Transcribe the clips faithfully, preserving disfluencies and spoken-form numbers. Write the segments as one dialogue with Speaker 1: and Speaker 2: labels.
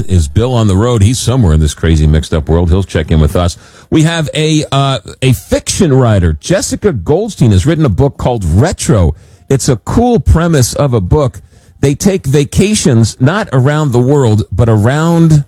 Speaker 1: Is Bill on the road? He's somewhere in this crazy mixed up world. He'll check in with us. We have a uh, a fiction writer. Jessica Goldstein has written a book called Retro. It's a cool premise of a book. They take vacations not around the world, but around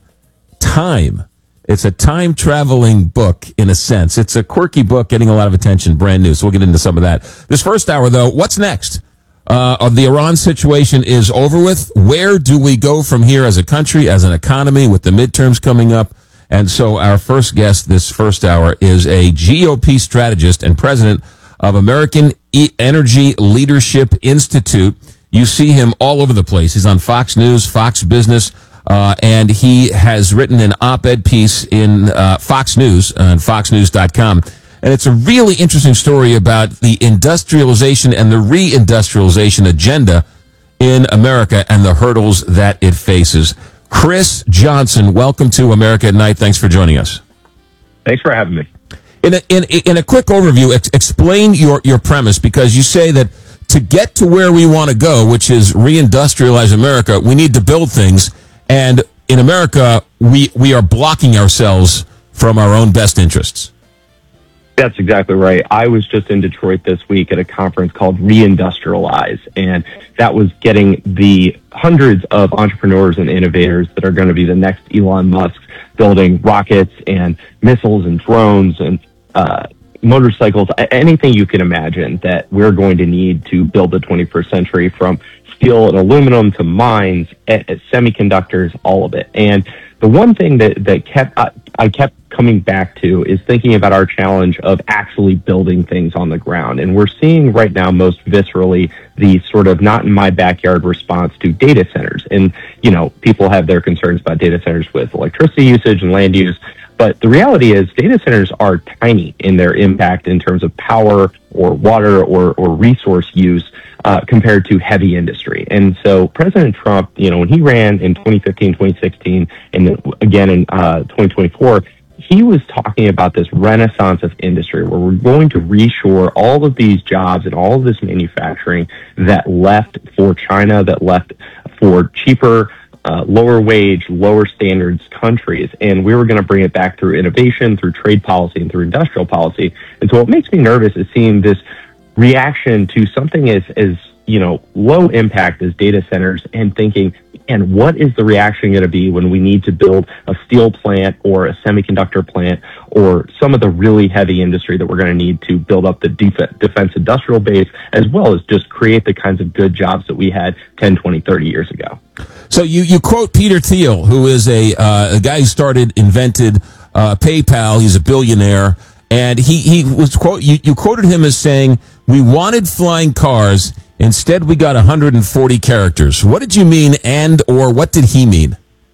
Speaker 1: time. It's a time-traveling book, in a sense. It's a quirky book getting a lot of attention, brand new, so we'll get into some of that. This first hour, though, what's next? Uh, the Iran situation is over with. Where do we go from here as a country, as an economy, with the midterms coming up? And so our first guest this first hour is a G O P strategist and president of American e- Energy Leadership Institute. You see him all over the place. He's on Fox News, Fox Business, Uh, and he has written an op-ed piece in uh, Fox News on fox news dot com. And it's a really interesting story about the industrialization and the reindustrialization agenda in America and the hurdles that it faces. Chris Johnson, welcome to America at Night. Thanks for joining us.
Speaker 2: Thanks for having me.
Speaker 1: In a, in, in a quick overview, ex- explain your, your premise, because you say that to get to where we want to go, which is reindustrialize America, we need to build things. And in America, we, we are blocking ourselves from our own best interests.
Speaker 2: That's exactly right. I was just in Detroit this week at a conference called Reindustrialize, and that was getting the hundreds of entrepreneurs and innovators that are going to be the next Elon Musk, building rockets and missiles and drones and uh, motorcycles, anything you can imagine that we're going to need to build the twenty-first century, from steel and aluminum to mines, at, at semiconductors, all of it. And the one thing that, that kept I, I kept coming back to is thinking about our challenge of actually building things on the ground. And we're seeing right now most viscerally the sort of not in my backyard response to data centers. And, you know, people have their concerns about data centers with electricity usage and land use. But the reality is data centers are tiny in their impact in terms of power or water or, or resource use uh, compared to heavy industry. And so President Trump, you know, when he ran in twenty fifteen, twenty sixteen, and then again in uh, twenty twenty-four, he was talking about this renaissance of industry where we're going to reshore all of these jobs and all of this manufacturing that left for China, that left for cheaper, Uh, lower wage, lower standards countries, and we were going to bring it back through innovation, through trade policy, and through industrial policy. And so what makes me nervous is seeing this reaction to something as, as you know, low impact as data centers, and thinking, and what is the reaction going to be when we need to build a steel plant or a semiconductor plant or some of the really heavy industry that we're going to need to build up the def- defense industrial base, as well as just create the kinds of good jobs that we had ten, twenty, thirty years ago.
Speaker 1: So you, you quote Peter Thiel, who is a, uh, a guy who started, invented uh, PayPal. He's a billionaire. And he, he was quote, you, you quoted him as saying, "We wanted flying cars. Instead, we got one hundred forty characters." What did you mean, and or what did he mean?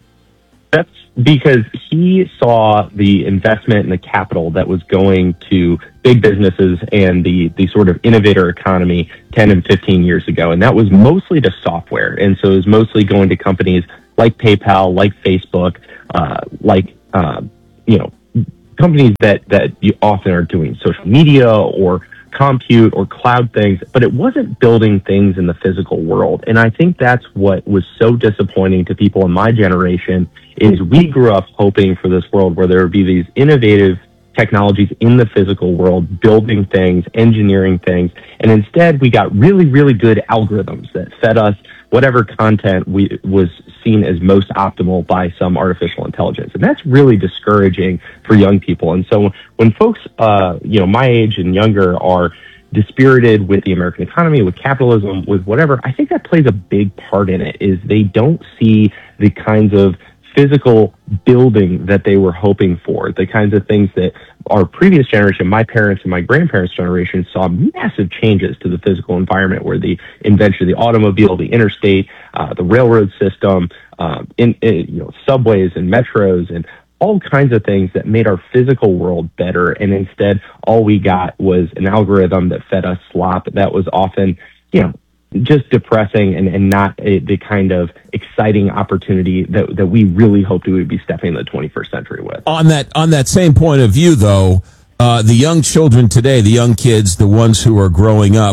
Speaker 2: That's because he saw the investment and the capital that was going to big businesses and the, the sort of innovator economy ten and fifteen years ago. And that was mostly to software. And so it was mostly going to companies like PayPal, like Facebook, uh, like, uh, you know, companies that, that you often are doing social media or compute or cloud things, but it wasn't building things in the physical world. And I think that's what was so disappointing to people in my generation, is we grew up hoping for this world where there would be these innovative technologies in the physical world, building things, engineering things. And instead we got really, really good algorithms that fed us whatever content we was seen as most optimal by some artificial intelligence. And that's really discouraging for young people. And so when folks, uh, you know, my age and younger are dispirited with the American economy, with capitalism, with whatever, I think that plays a big part in it, is they don't see the kinds of physical building that they were hoping for, the kinds of things that our previous generation, my parents and my grandparents' generation, saw massive changes to the physical environment, where the invention of the automobile, the interstate, uh, the railroad system, um, in, in you know subways and metros and all kinds of things that made our physical world better. And instead, all we got was an algorithm that fed us slop that was often, you know, just depressing and, and not a, the kind of exciting opportunity that, that we really hoped we would be stepping in the twenty-first century with.
Speaker 1: On that, on that same point of view, though, uh, the young children today, the young kids, the ones who are growing up,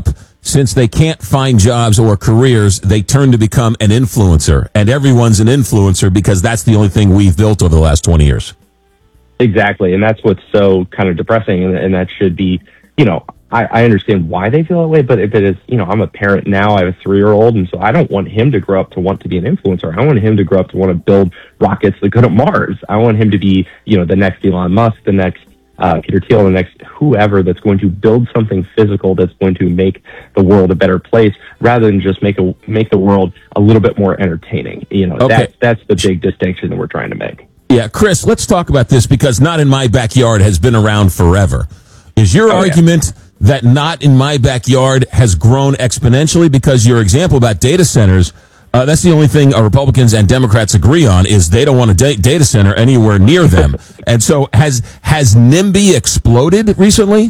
Speaker 1: since they can't find jobs or careers, they turn to become an influencer. And everyone's an influencer because that's the only thing we've built over the last twenty years.
Speaker 2: Exactly. And that's what's so kind of depressing. And, and that should be, you know, I, I understand why they feel that way, but if it is, you know, I'm a parent now, I have a three-year-old, and so I don't want him to grow up to want to be an influencer. I want him to grow up to want to build rockets that go to Mars. I want him to be, you know, the next Elon Musk, the next uh, Peter Thiel, the next whoever that's going to build something physical that's going to make the world a better place, rather than just make a make the world a little bit more entertaining. You know,
Speaker 1: okay.
Speaker 2: that's that's the big distinction that we're trying to make.
Speaker 1: Yeah, Chris, let's talk about this, because Not in My Backyard has been around forever. Is your oh, argument yeah. that Not in My Backyard has grown exponentially? Because your example about data centers, uh, that's the only thing uh, Republicans and Democrats agree on, is they don't want a da- data center anywhere near them. And so has has NIMBY exploded recently?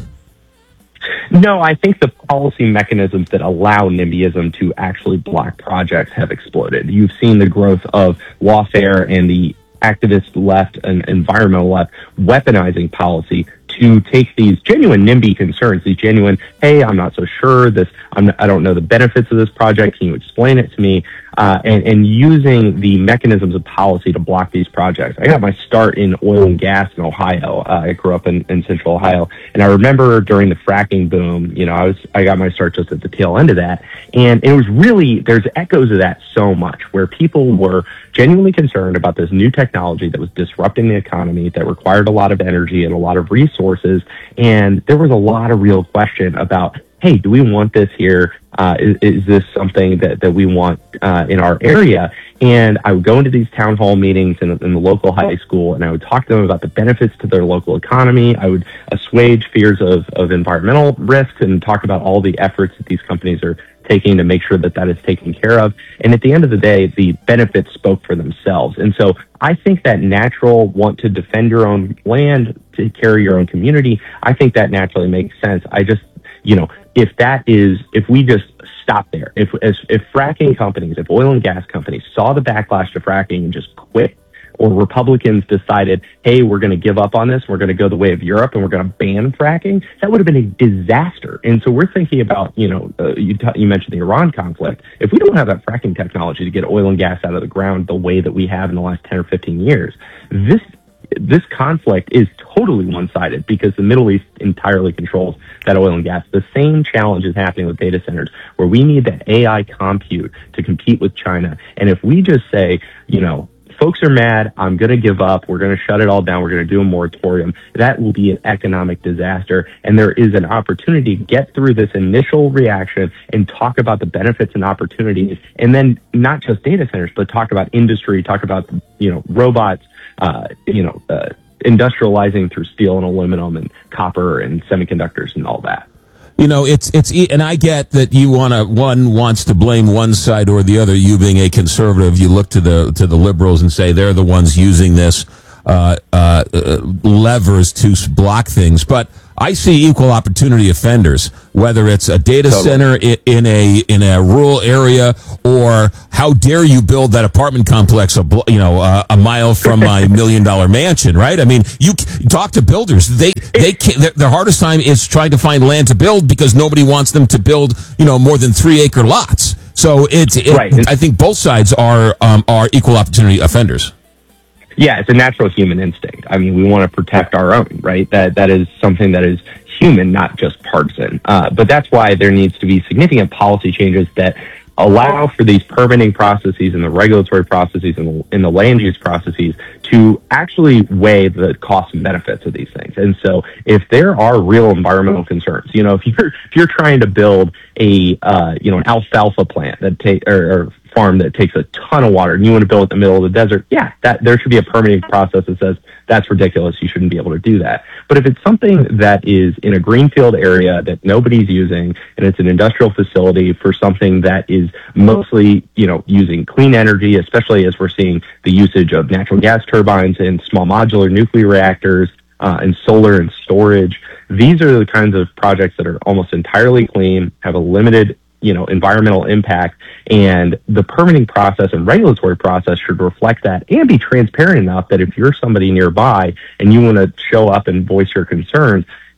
Speaker 2: No, I think the policy mechanisms that allow NIMBYism to actually block projects have exploded. You've seen the growth of lawfare and the activist left and environmental left weaponizing policy to take these genuine NIMBY concerns, these genuine, hey, I'm not so sure, this, I'm not, I don't know the benefits of this project, can you explain it to me? Uh, and, and using the mechanisms of policy to block these projects. I got my start in oil and gas in Ohio. Uh, I grew up in, in central Ohio, and I remember during the fracking boom, you know, I was, I got my start just at the tail end of that. And it was really, there's echoes of that so much, where people were genuinely concerned about this new technology that was disrupting the economy, that required a lot of energy and a lot of resources. And there was a lot of real question about, hey, do we want this here? Uh, is, is this something that, that we want uh, in our area? And I would go into these town hall meetings in, in the local high school, and I would talk to them about the benefits to their local economy. I would assuage fears of, of environmental risks and talk about all the efforts that these companies are taking to make sure that that is taken care of. And at the end of the day, the benefits spoke for themselves. And so I think that natural want to defend your own land, to carry your own community, I think that naturally makes sense. I just, you know, if that is, if we just stop there, if, if, if fracking companies, if oil and gas companies saw the backlash to fracking and just quit, or Republicans decided, hey, we're going to give up on this, we're going to go the way of Europe, and we're going to ban fracking, that would have been a disaster. And so we're thinking about, you know, uh, you, t- you mentioned the Iran conflict. If we don't have that fracking technology to get oil and gas out of the ground the way that we have in the last ten or fifteen years, this this conflict is totally one-sided, because the Middle East entirely controls that oil and gas. The same challenge is happening with data centers, where we need that A I compute to compete with China. And if we just say, you know, folks are mad, I'm going to give up, we're going to shut it all down, we're going to do a moratorium, that will be an economic disaster. And there is an opportunity to get through this initial reaction and talk about the benefits and opportunities, and then not just data centers, but talk about industry, talk about, you know, robots, uh, you know, uh, industrializing through steel and aluminum and copper and semiconductors and all that.
Speaker 1: You know, it's, it's, and I get that you want to, one wants to blame one side or the other. You being a conservative, you look to the, to the liberals and say they're the ones using this, uh, uh, levers to block things. But I see equal opportunity offenders, whether it's a data totally. center in, in a, in a rural area, or how dare you build that apartment complex, a, you know, uh, a mile from my million dollar mansion, right? I mean, you talk to builders. They, they can't, their, their hardest time is trying to find land to build, because nobody wants them to build, you know, more than three acre lots. So it's, it, right. I think both sides are, um, are equal opportunity offenders.
Speaker 2: Yeah, it's a natural human instinct. I mean, we want to protect our own, right? That that is something that is human, not just partisan. Uh, but that's why there needs to be significant policy changes that allow for these permitting processes and the regulatory processes and the, and the land use processes to actually weigh the costs and benefits of these things. And so if there are real environmental concerns, you know, if you're if you're trying to build a uh, you know, an alfalfa plant that take or, or farm that takes a ton of water and you want to build it in the middle of the desert, yeah, that there should be a permitting process that says that's ridiculous, you shouldn't be able to do that. But if it's something that is in a greenfield area that nobody's using, and it's an industrial facility for something that is mostly, you know, using clean energy, especially as we're seeing the usage of natural gas turbines and small modular nuclear reactors, uh, and solar and storage, these are the kinds of projects that are almost entirely clean, have a limited, you know, environmental impact, and the permitting process and regulatory process should reflect that and be transparent enough that if you're somebody nearby and you want to show up and voice your concerns,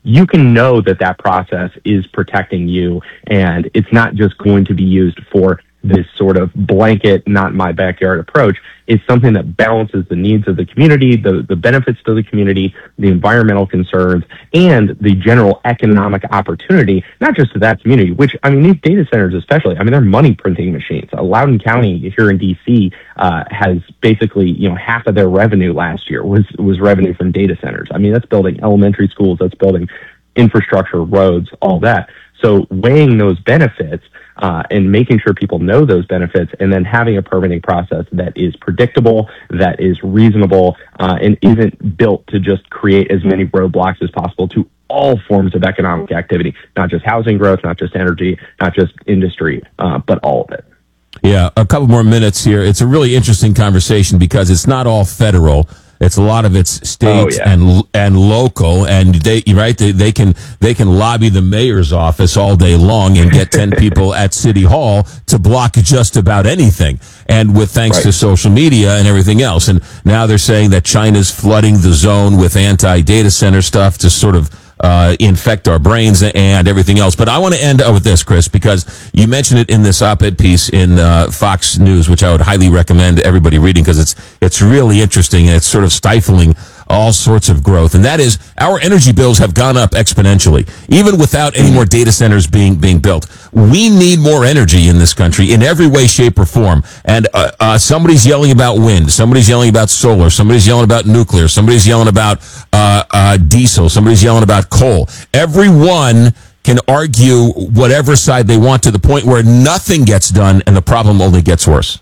Speaker 2: you can know that that process is protecting you, and it's not just going to be used for this sort of blanket, not in my backyard approach. It's something that balances the needs of the community, the, the benefits to the community, the environmental concerns, and the general economic opportunity, not just to that community, which, I mean, these data centers especially, I mean, they're money printing machines. Uh, Loudoun County here in D C uh, has basically, you know, half of their revenue last year was, was revenue from data centers. I mean, that's building elementary schools, that's building infrastructure, roads, all that. So weighing those benefits uh, and making sure people know those benefits, and then having a permitting process that is predictable, that is reasonable, uh, and isn't built to just create as many roadblocks as possible to all forms of economic activity, not just housing growth, not just energy, not just industry, uh, but all of it.
Speaker 1: Yeah, a couple more minutes here. It's a really interesting conversation because it's not all federal. It's a lot of it's state
Speaker 2: oh, yeah.
Speaker 1: and and local, and they right they, they can they can lobby the mayor's office all day long and get ten people at City Hall to block just about anything. And with thanks
Speaker 2: right.
Speaker 1: to social media and everything else, and now they're saying that China's flooding the zone with anti-data center stuff to sort of uh, infect our brains and everything else. But I want to end with this, Chris, because you mentioned it in this op-ed piece in uh, Fox News, which I would highly recommend everybody reading because it's it's really interesting and it's sort of stifling all sorts of growth. And that is, our energy bills have gone up exponentially, even without any more data centers being being built. We need more energy in this country in every way, shape, or form. And uh, uh, somebody's yelling about wind, somebody's yelling about solar, somebody's yelling about nuclear, somebody's yelling about uh, uh, diesel, somebody's yelling about coal. Everyone can argue whatever side they want to the point where nothing gets done and the problem only gets worse.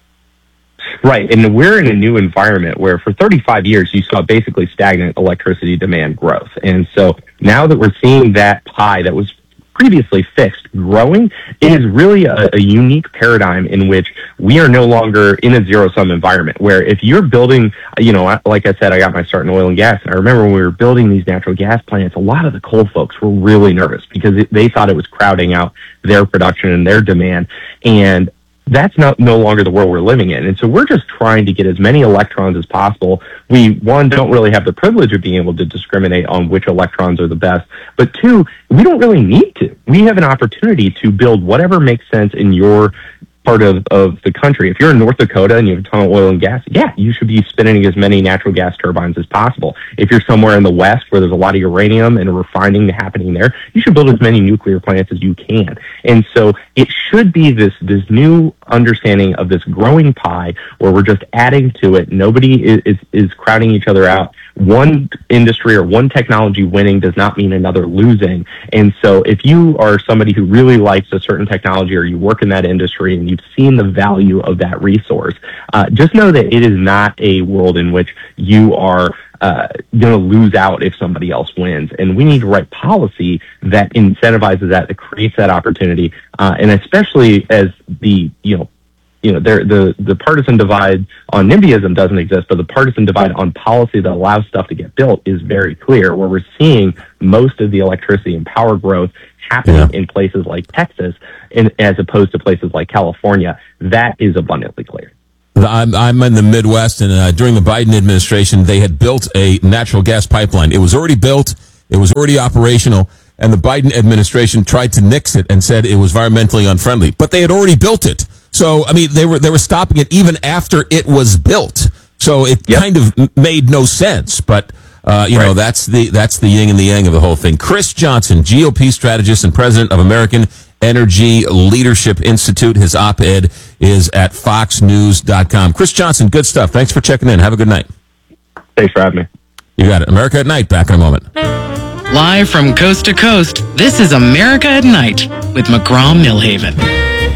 Speaker 2: Right, and we're in a new environment where for thirty-five years you saw basically stagnant electricity demand growth. And so now that we're seeing that pie that was previously fixed growing, it is really a, a unique paradigm in which we are no longer in a zero-sum environment, where if you're building, you know, like I said, I got my start in oil and gas, and I remember when we were building these natural gas plants, a lot of the coal folks were really nervous because it, they thought it was crowding out their production and their demand, and that's not no longer the world we're living in. And so we're just trying to get as many electrons as possible. We, one, don't really have the privilege of being able to discriminate on which electrons are the best. But two, we don't really need to. We have an opportunity to build whatever makes sense in your part of, of the country. If you're in North Dakota and you have a ton of oil and gas, yeah, you should be spinning as many natural gas turbines as possible. If you're somewhere in the West where there's a lot of uranium and refining happening there, you should build as many nuclear plants as you can. And so it should be this, this new understanding of this growing pie where we're just adding to it. Nobody is, is, is crowding each other out. One industry or one technology winning does not mean another losing. And so if you are somebody who really likes a certain technology or you work in that industry and you've seen the value of that resource, uh, just know that it is not a world in which you are uh, going to lose out if somebody else wins. And we need to write policy that incentivizes that, that creates that opportunity. Uh, and especially as the, you know, You know, there, the, the partisan divide on NIMBYism doesn't exist, but the partisan divide on policy that allows stuff to get built is very clear, where we're seeing most of the electricity and power growth happening yeah. in places like Texas in, as opposed to places like California. That is abundantly clear.
Speaker 1: I'm, I'm in the Midwest, and uh, during the Biden administration, they had built a natural gas pipeline. It was already built. It was already operational. And the Biden administration tried to nix it and said it was environmentally unfriendly. But they had already built it. So, I mean, they were they were stopping it even after it was built. So it yep. kind of made no sense. But, uh, you right. know, that's the that's the yin and the yang of the whole thing. Chris Johnson, G O P strategist and president of American Energy Leadership Institute. His op-ed is at fox news dot com. Chris Johnson, good stuff. Thanks for checking in. Have a good night.
Speaker 2: Thanks for having me.
Speaker 1: You got it. America at Night. Back in a moment.
Speaker 3: Live from coast to coast, this is America at Night with McGraw Millhaven.